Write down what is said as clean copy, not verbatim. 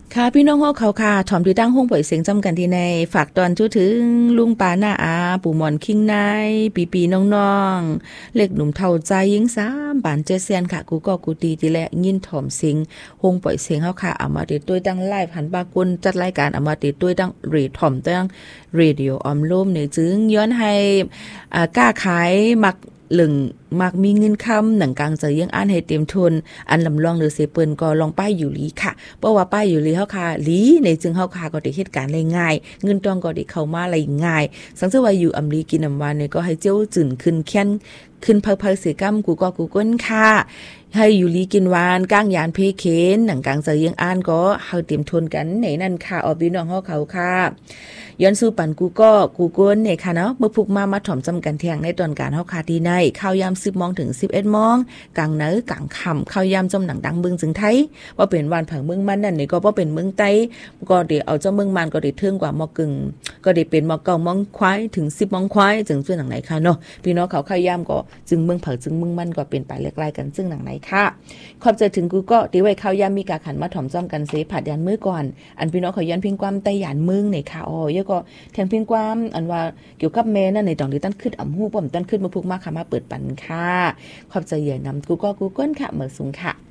ค่ะพี่น้องเฮาเขาค่ะถอมที่ตั้งห้องปล่อยเสียงจำกันที่ในฝากตอนจุถึงลุงปาหน้าอาปู่หมอนคิงนายปีน้องๆเล็กหนุ่มเท่าใจยิง3บาน7แสนค่ะกูก็กูตีติแลยินถอมเสียงห้องปล่อยเสียงเฮาค่ะเอามาติดด้วยตั้งไลฟ์หันปากุลจัดรายการเอามาติดด้วยตั้งเรดถอมตั้งเรดิโอออมล่มในจึงย้อนให้กล้าขายมักหลึงมักมีเงินคำหนังกลางจะยังอ่านให้เต็มทุนอันลำลองหรือเสเปิ้นก็ลองป้ายอยู่ลีค่ะเพราะว่าป้ายอยู่ลีเฮาค่ะลีในจึงเฮาค่ะก็ได้เหตุการณ์ได้ง่ายเงินตองก็ได้เข้ามาได้ง่ายสังเกตว่าอยู่อำลีกินน้ำหวานเนี่ยก็ให้เจ้าจื่นขึ้นแค้นขึ้นเพิ่ๆเสกำกูก็กูก้นค่ะให้อยู่ลีกินหวานก้างยานเพเคนหนังกลางจะยังอ่านก็เฮาเต็มทุนกันในนั่นค่ะออพี่น้องเฮาเขาค่ะย้อนสู่ปันกูก็กูก้นเนี่ยค่ะเนาะเมื่อพุกมาถ่อมจำกันเที่ยงในตอนการเฮาค่ะดีในข้าวยาม10 โมงถึง 11 โมงกลางเนื้อกลางค่ำข้าวยามจำหนังดังเมืองจึงไทยว่าเป็นวันผังเมืองมันนั่นนี่ก็บ่เป็นเมืองไต้ก็ได้เอาเจ้าเมืองมันก็ได้ถึงกว่ามอกึ่งก็ได้เป็นมอเก้ามองควายถึง10 โมงควายจึงซึ่งหนังไหนค่ะเนาะพี่น้องเขาข้าวยามก็จึงเมืองผังจึงเมืองมันก็เป็นไปเล็กๆกันซึ่งหนังไหนค่ะขอบใจถึงกูก็ที่ไว้ข้าวยามมีกาขันมาถ่อมจ้อมกันเสผัดยันมื้อก่อนอันพี่น้องเขาย้อนเพียงความใต้หยานเมืองนี่ค่ะอ๋อยก็แทนเพียงความอันว่าเกี่ยวกับแม่นั่นในตอนที่ตั้นขึ้นอ่ำฮู้ป้อมตั้นขึ้นมาพุกมาค่ะมาเปิดปันค่ะขอบใจใหญ่นำกูก็กูก้นค่ะเหมือสูงค่ะ